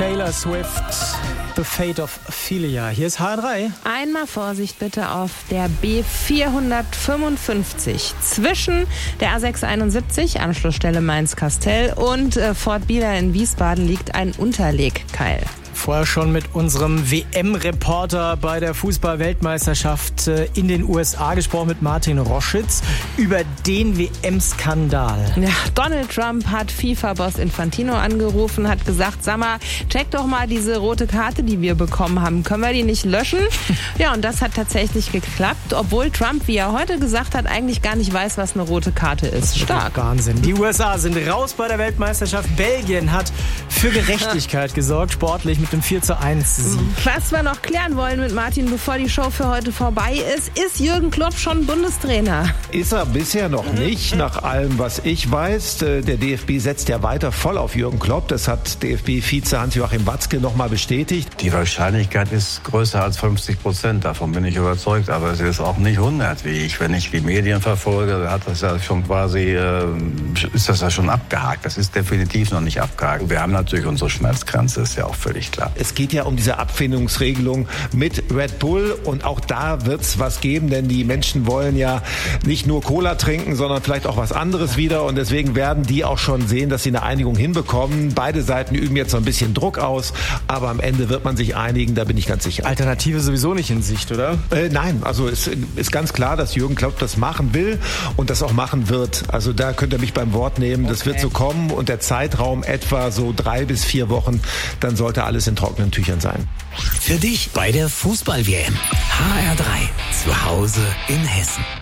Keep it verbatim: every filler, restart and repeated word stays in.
Taylor Swift, The Fate of Ophelia. Hier ist H drei. Einmal Vorsicht bitte auf der B vierhundertfünfundfünfzig zwischen der A sechs einundsiebzig, Anschlussstelle Mainz-Kastel, und äh, Fort Bieler in Wiesbaden liegt ein Unterlegkeil. Vorher schon mit unserem W M-Reporter bei der Fußball-Weltmeisterschaft in den U S A gesprochen, mit Martin Roschitz, über den W M-Skandal. Ja, Donald Trump hat FIFA-Boss Infantino angerufen, hat gesagt, sag mal, check doch mal diese rote Karte, die wir bekommen haben. Können wir die nicht löschen? Ja, und das hat tatsächlich geklappt, obwohl Trump, wie er heute gesagt hat, eigentlich gar nicht weiß, was eine rote Karte ist. Stark. Wahnsinn. Die U S A sind raus bei der Weltmeisterschaft. Belgien hat für Gerechtigkeit gesorgt, sportlich mit dem vier zu eins Sieg. Was wir noch klären wollen mit Martin, bevor die Show für heute vorbei ist, ist Jürgen Klopp schon Bundestrainer? Ist er bisher noch nicht, nach allem, was ich weiß. Der D F B setzt ja weiter voll auf Jürgen Klopp. Das hat D F B-Vize Hans-Joachim Watzke nochmal bestätigt. Die Wahrscheinlichkeit ist größer als fünfzig Prozent. Davon bin ich überzeugt. Aber es ist auch nicht hundert, wie ich. Wenn ich die Medien verfolge, hat das ja schon quasi, äh, ist das ja schon abgehakt. Das ist definitiv noch nicht abgehakt. Wir haben natürlich unsere Schmerzgrenze, ist ja auch völlig klar. Es geht ja um diese Abfindungsregelung mit Red Bull, und auch da wird es was geben, denn die Menschen wollen ja nicht nur Cola trinken, sondern vielleicht auch was anderes wieder, und deswegen werden die auch schon sehen, dass sie eine Einigung hinbekommen. Beide Seiten üben jetzt so ein bisschen Druck aus, aber am Ende wird man sich einigen, da bin ich ganz sicher. Alternative sowieso nicht in Sicht, oder? Äh, nein, also es ist ganz klar, dass Jürgen Klopp das machen will und das auch machen wird. Also da könnt ihr mich beim Wort nehmen, das okay. wird so kommen, und der Zeitraum etwa so drei bis vier Wochen, dann sollte alles in trockenen Tüchern sein. Für dich bei der Fußball-W M. H R drei. Zu Hause in Hessen.